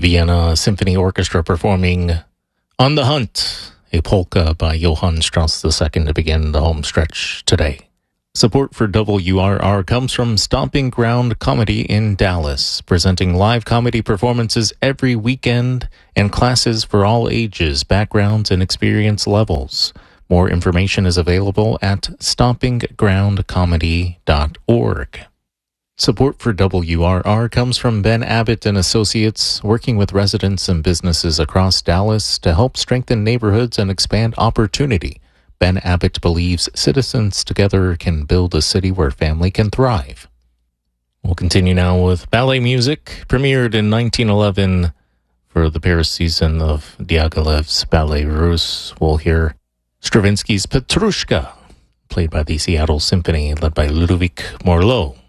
Vienna Symphony Orchestra performing On the Hunt, a polka by Johann Strauss II to begin the home stretch today. Support for WRR comes from Stomping Ground Comedy in Dallas, presenting live comedy performances every weekend and classes for all ages, backgrounds, and experience levels. More information is available at stompinggroundcomedy.org. Support for WRR comes from Ben Abbott and Associates, working with residents and businesses across Dallas to help strengthen neighborhoods and expand opportunity. Ben Abbott believes citizens together can build a city where family can thrive. We'll continue now with ballet music, premiered in 1911 for the Paris season of Diaghilev's Ballet Russe. We'll hear Stravinsky's Petrushka, played by the Seattle Symphony, led by Ludovic Morlot.